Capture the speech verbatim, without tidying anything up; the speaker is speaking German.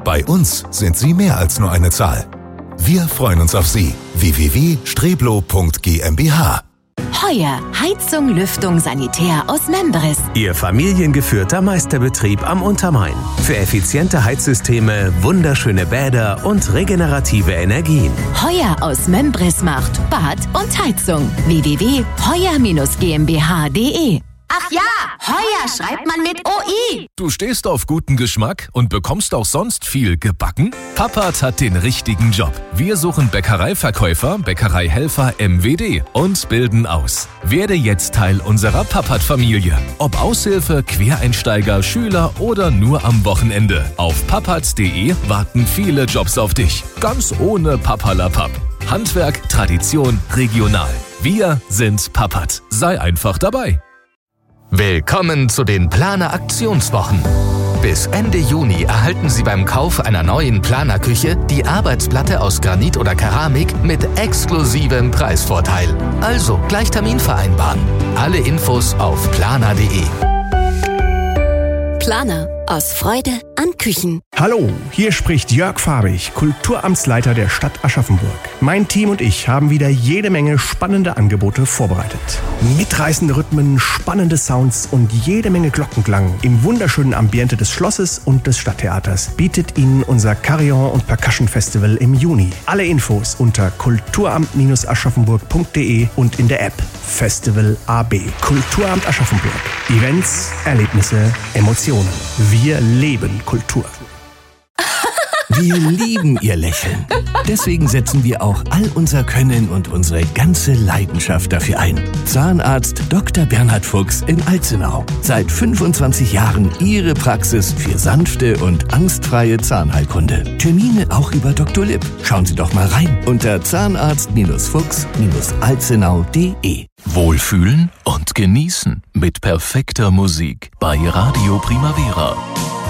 Bei uns sind Sie mehr als nur eine Zahl. Wir freuen uns auf Sie. w w w punkt streblo punkt g m b h. Heuer Heizung, Lüftung, Sanitär aus Membris. Ihr familiengeführter Meisterbetrieb am Untermain. Für effiziente Heizsysteme, wunderschöne Bäder und regenerative Energien. Heuer aus Membris macht Bad und Heizung. w w w punkt heuer Bindestrich g m b h punkt d e. Ach ja, Heuer schreibt man mit O I. Du stehst auf guten Geschmack und bekommst auch sonst viel gebacken? Pappat hat den richtigen Job. Wir suchen Bäckereiverkäufer, Bäckereihelfer M W D und bilden aus. Werde jetzt Teil unserer Pappat-Familie. Ob Aushilfe, Quereinsteiger, Schüler oder nur am Wochenende. Auf pappat punkt d e warten viele Jobs auf dich. Ganz ohne Papperlapapp. Handwerk, Tradition, regional. Wir sind Pappat. Sei einfach dabei. Willkommen zu den Planer Aktionswochen. Bis Ende Juni erhalten Sie beim Kauf einer neuen Planerküche die Arbeitsplatte aus Granit oder Keramik mit exklusivem Preisvorteil. Also gleich Termin vereinbaren. Alle Infos auf planer punkt d e. Planer. Aus Freude an Küchen. Hallo, hier spricht Jörg Fabich, Kulturamtsleiter der Stadt Aschaffenburg. Mein Team und ich haben wieder jede Menge spannende Angebote vorbereitet. Mitreißende Rhythmen, spannende Sounds und jede Menge Glockenklang im wunderschönen Ambiente des Schlosses und des Stadttheaters bietet Ihnen unser Carillon und Percussion Festival im Juni. Alle Infos unter kulturamt aschaffenburg punkt d e und in der App Festival A B. Kulturamt Aschaffenburg. Events, Erlebnisse, Emotionen. Wir leben Kultur. Wir lieben Ihr Lächeln. Deswegen setzen wir auch all unser Können und unsere ganze Leidenschaft dafür ein. Zahnarzt Doktor Bernhard Fuchs in Alzenau. Seit fünfundzwanzig Jahren Ihre Praxis für sanfte und angstfreie Zahnheilkunde. Termine auch über Doktor Lipp. Schauen Sie doch mal rein unter zahnarzt fuchs alzenau punkt d e. Wohlfühlen und genießen mit perfekter Musik bei Radio Primavera.